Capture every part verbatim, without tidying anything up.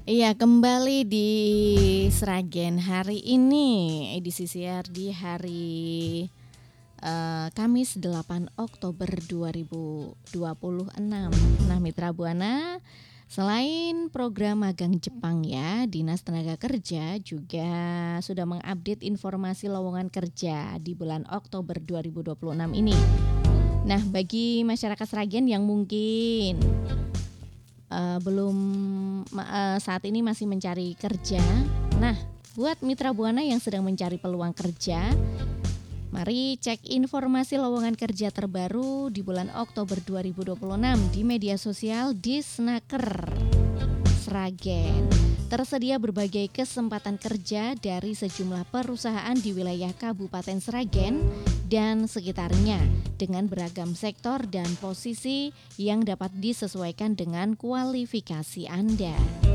Iya, kembali di Sragen hari ini edisi siar di hari eee, Kamis delapan Oktober dua ribu dua puluh enam. Nah, Mitra Buana, selain program magang Jepang ya, Dinas Tenaga Kerja juga sudah mengupdate informasi lowongan kerja di bulan Oktober dua ribu dua puluh enam ini. Nah, bagi masyarakat Sragen yang mungkin Uh, belum uh, saat ini masih mencari kerja. Nah, buat Mitra Buana yang sedang mencari peluang kerja, mari cek informasi lowongan kerja terbaru di bulan Oktober dua ribu dua puluh enam di media sosial Disnaker Sragen. Tersedia berbagai kesempatan kerja dari sejumlah perusahaan di wilayah Kabupaten Sragen dan sekitarnya dengan beragam sektor dan posisi yang dapat disesuaikan dengan kualifikasi Anda.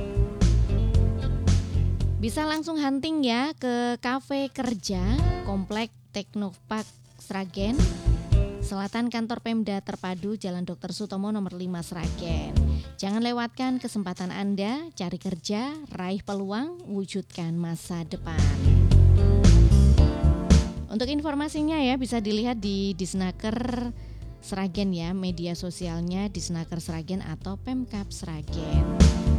Bisa langsung hunting ya ke Kafe Kerja Komplek Teknopark Sragen, Selatan Kantor Pemda Terpadu Jalan Dokter Sutomo nomor lima Sragen. Jangan lewatkan kesempatan Anda, cari kerja, raih peluang, wujudkan masa depan. Untuk informasinya ya bisa dilihat di Disnaker Sragen ya, media sosialnya Disnaker Sragen atau Pemkab Sragen.